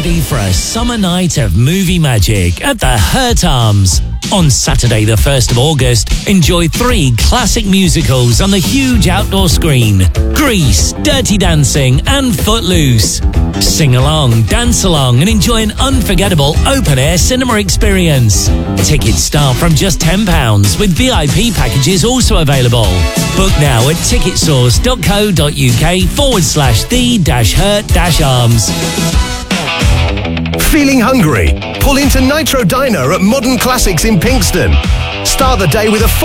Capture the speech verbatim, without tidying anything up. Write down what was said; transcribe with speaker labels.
Speaker 1: ready for a summer night of movie magic at the Hurt Arms. On Saturday the first of August, enjoy three classic musicals on the huge outdoor screen. Grease, Dirty Dancing and Footloose. Sing along, dance along and enjoy an unforgettable open-air cinema experience. Tickets start from just ten pounds with V I P packages also available. Book now at ticketsource.co.uk forward slash the dash hurt dash arms.
Speaker 2: Feeling hungry? Pull into Nitro Diner at Modern Classics in Pinkston. Start the day with a full